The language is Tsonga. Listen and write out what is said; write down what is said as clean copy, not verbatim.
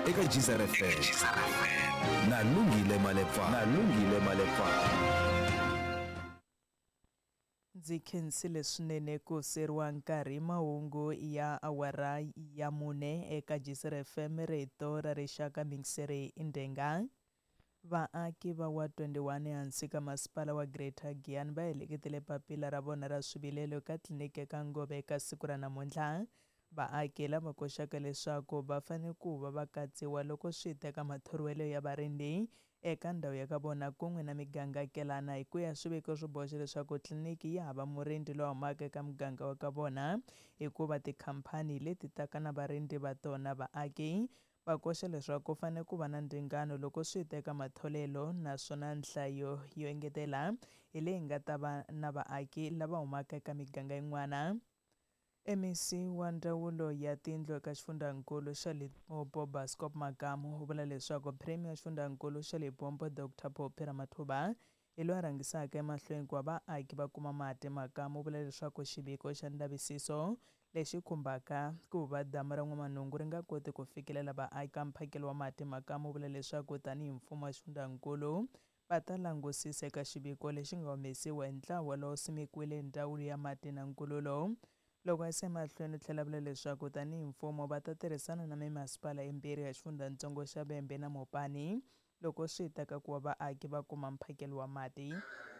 eka Gisar FM. Nalungile Malepfa. Ndzi khensile swinene ku seriwa nkarhi mahungu ya awara ya 4 eka Gisar FM rito ra rixaka Mixere Indenga. Vaaki va wa 21 ehansi ka masipala wa Greater Giyani va heleketile papila ra vona ra swivilelo ka tliliniki ka Ngove eka siku ra namuntlha. Vaaki lava koxaka leswaku va fanele ku va va katsiwa loko swi teka mathoriwelo ya varindzi eka ndhawu ya ka vona kun'we na migangakelana hi ku ya swiviko swi boxa leswaku tliliniki ya hava murindzi loyi humaka eka muganga wa ka vona hikuva tikhampani leti taka na varindzi va tona. Vaaki va koxa leswaku ku fanele ku va na ndzingano loko swi teka matholelo naswona nhlayo yo engetela hi leyi nga ta va na vaaki lava humaka eka miganga yin'wana. MEC wa ndzawulo ya tindlu eka xifundzankulu xa Limpopo Bascop Makamu u vula leswaku Premier ya xifundzankulu xa Limpopo Dr Phophi Ramathuba hi loyi a rhangisaka emahlweni ku va vaaki va kuma mati. Makamu u vula leswaku xiviko xa ndzavisiso lexi khumbaka ku va damu ra N'wamanungu ri nga koti ku fikelela vaaki ka mphakelo wa mati. Makamu u vula leswaku tanihi mfumo wa xifundzankulu va ta langusisa eka xiviko lexi nga humesiwa hi ntlawa lowu simekiwile ndzawulo ya mati na nkululo. Loko a se mahlweni u tlhela vula leswaku tanihi mfumo va ta tirhisana na mimasipala yimbirhi ya xifundzatsongo xa Vhembe na Mopani loko swi ta ka ku va vaaki va kuma mphakelo wa mati.